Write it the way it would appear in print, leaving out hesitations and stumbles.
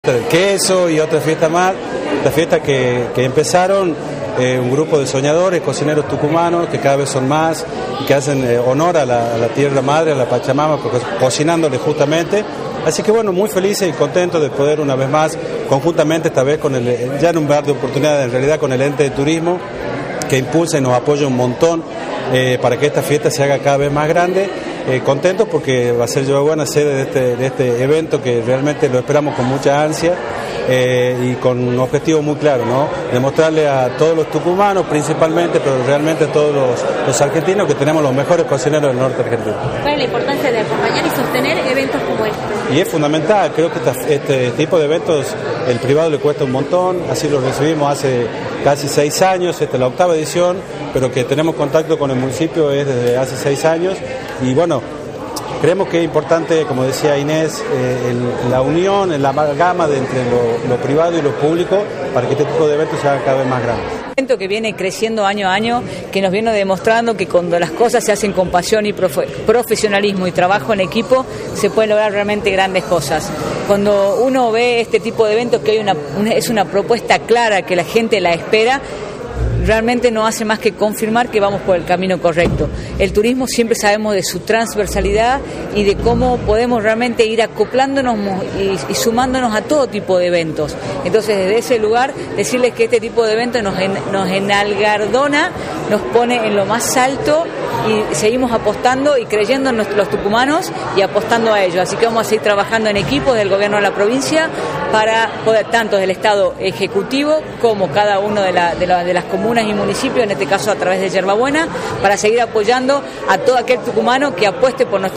fiesta del queso y otra fiesta más, la fiesta que empezaron un grupo de soñadores, cocineros tucumanos, que cada vez son más y que hacen honor a la tierra madre, a la Pachamama, cocinándole justamente. Así que bueno, muy felices y contentos de poder una vez más, conjuntamente esta vez con ya en un bar de oportunidades, en realidad con el ente de turismo, que impulsa y nos apoya un montón para que esta fiesta se haga cada vez más grande. Contentos porque va a ser Yerba Buena sede de este evento que realmente lo esperamos con mucha ansia y con un objetivo muy claro, ¿no? Demostrarle a todos los tucumanos principalmente, pero realmente a todos los argentinos, que tenemos los mejores cocineros del norte argentino. ¿Cuál es la importancia de acompañar y sostener eventos como este? Y es fundamental, creo que este tipo de eventos el privado le cuesta un montón, así lo recibimos hace casi 6 años, esta es la 8ª edición, pero que tenemos contacto con el municipio es desde hace 6 años y bueno, creemos que es importante, como decía Inés, la unión, la amalgama entre lo privado y lo público para que este tipo de eventos se hagan cada vez más grandes. Que viene creciendo año a año, que nos viene demostrando que cuando las cosas se hacen con pasión y profesionalismo y trabajo en equipo, se pueden lograr realmente grandes cosas. Cuando uno ve este tipo de eventos, que es una propuesta clara, que la gente la espera, realmente no hace más que confirmar que vamos por el camino correcto. El turismo siempre sabemos de su transversalidad y de cómo podemos realmente ir acoplándonos y sumándonos a todo tipo de eventos. Entonces, desde ese lugar, decirles que este tipo de eventos nos enalgardona, nos pone en lo más alto y seguimos apostando y creyendo en los tucumanos y apostando a ellos. Así que vamos a seguir trabajando en equipo del gobierno de la provincia para poder, tanto del Estado Ejecutivo como cada uno de las comunas y municipios, en este caso a través de Yerba Buena, para seguir apoyando a todo aquel tucumano que apueste por nuestra